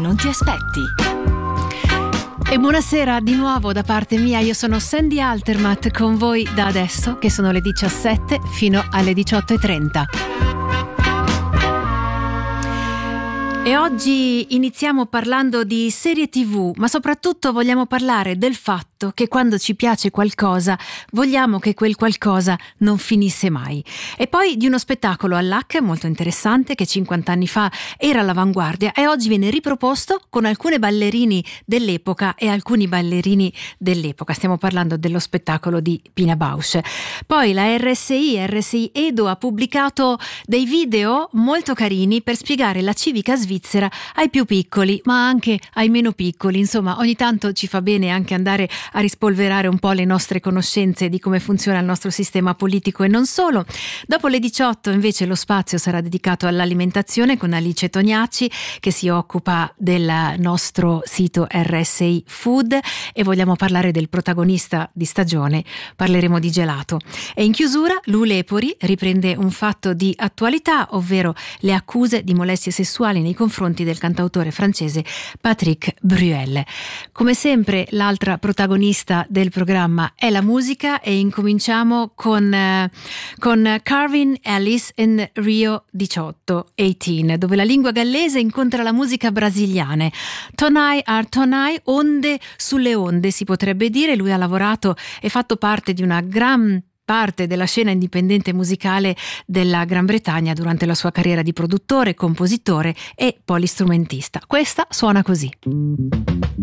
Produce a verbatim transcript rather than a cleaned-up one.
non ti aspetti. E buonasera di nuovo da parte mia, io sono Sandy Altermatt con voi da adesso, che sono le diciassette fino alle diciotto e trenta. E oggi iniziamo parlando di serie tivù, ma soprattutto vogliamo parlare del fatto che quando ci piace qualcosa vogliamo che quel qualcosa non finisse mai. E poi di uno spettacolo all'A C molto interessante che cinquanta anni fa era all'avanguardia e oggi viene riproposto con alcune ballerini dell'epoca e alcuni ballerini dell'epoca. Stiamo parlando dello spettacolo di Pina Bausch. Poi la R S I, R S I Edo ha pubblicato dei video molto carini per spiegare la civica svizzera ai più piccoli, ma anche ai meno piccoli. Insomma, ogni tanto ci fa bene anche andare a rispolverare un po' le nostre conoscenze di come funziona il nostro sistema politico e non solo. Dopo le diciotto invece lo spazio sarà dedicato all'alimentazione con Alice Tognacci, che si occupa del nostro sito R S I Food, e vogliamo parlare del protagonista di stagione, parleremo di gelato. E in chiusura Lu Lepori riprende un fatto di attualità, ovvero le accuse di molestie sessuali nei confronti del cantautore francese Patrick Bruel. Come sempre l'altra protagonista del programma è la musica e incominciamo con, eh, con Calvin Harris in Rio diciotto, diciotto, dove la lingua gallese incontra la musica brasiliana. Tonai ar tonai, onde sulle onde si potrebbe dire. Lui ha lavorato e fatto parte di una gran parte della scena indipendente musicale della Gran Bretagna durante la sua carriera di produttore, compositore e polistrumentista. Questa suona così.